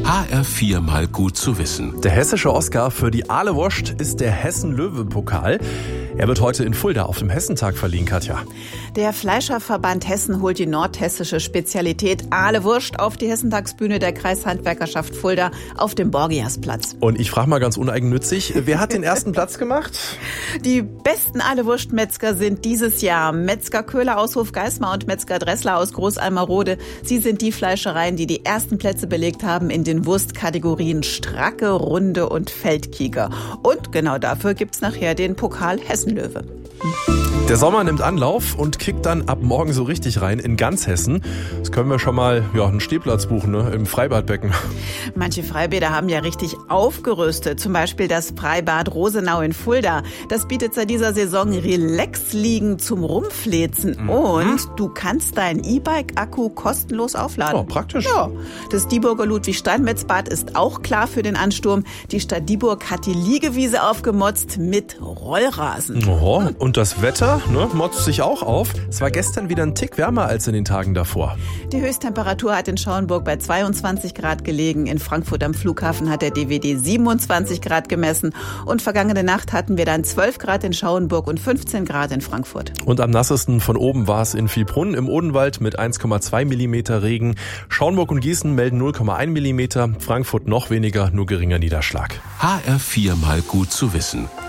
HR4 mal gut zu wissen. Der hessische Oscar für die Ahle-Wurst ist der Hessen-Löwe-Pokal. Er wird heute in Fulda auf dem Hessentag verliehen, Katja. Der Fleischerverband Hessen holt die nordhessische Spezialität Ahle-Wurst auf die Hessentagsbühne der Kreishandwerkerschaft Fulda auf dem Borgiasplatz. Und ich frage mal ganz uneigennützig, wer hat den ersten Platz gemacht? Die besten Ahle-Wurst-Metzger sind dieses Jahr Metzger Köhler aus Hofgeismar und Metzger Dressler aus Großalmarode. Sie sind die Fleischereien, die die ersten Plätze belegt haben in den Wurstkategorien Stracke, Runde und Feldkieger. Und genau dafür gibt's nachher den Pokal Hessenlöwe. Der Sommer nimmt Anlauf und kickt dann ab morgen so richtig rein in ganz Hessen. Das können wir schon mal einen Stehplatz buchen, im Freibadbecken. Manche Freibäder haben ja richtig aufgerüstet. Zum Beispiel das Freibad Rosenau in Fulda. Das bietet seit dieser Saison Relax-Liegen zum Rumpflezen. Und du kannst dein E-Bike-Akku kostenlos aufladen. Oh, praktisch. Ja. Das Dieburger Ludwig-Steinmetz-Bad ist auch klar für den Ansturm. Die Stadt Dieburg hat die Liegewiese aufgemotzt mit Rollrasen. Oh, und das Wetter, motzt sich auch auf. Es war gestern wieder ein Tick wärmer als in den Tagen davor. Die Höchsttemperatur hat in Schauenburg bei 22 Grad gelegen. In Frankfurt am Flughafen hat der DWD 27 Grad gemessen. Und vergangene Nacht hatten wir dann 12 Grad in Schauenburg und 15 Grad in Frankfurt. Und am nassesten von oben war es in Viehbrunn im Odenwald mit 1,2 Millimeter Regen. Schauenburg und Gießen melden 0,1 Millimeter. Frankfurt noch weniger, nur geringer Niederschlag. HR4 mal gut zu wissen.